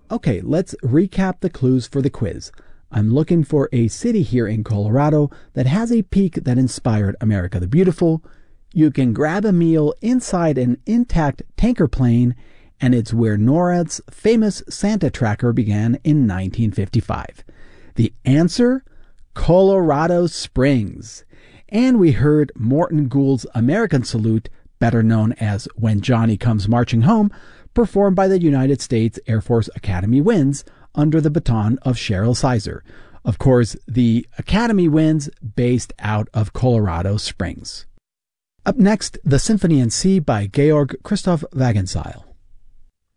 Okay, let's recap the clues for the quiz. I'm looking for a city here in Colorado that has a peak that inspired America the Beautiful. You can grab a meal inside an intact tanker plane, and it's where NORAD's famous Santa tracker began in 1955. The answer? Colorado Springs. And we heard Morton Gould's American Salute, better known as When Johnny Comes Marching Home, performed by the United States Air Force Academy Winds under the baton of Cheryl Sizer. Of course, the Academy Winds based out of Colorado Springs. Up next, the Symphony in C by Georg Christoph Wagenseil.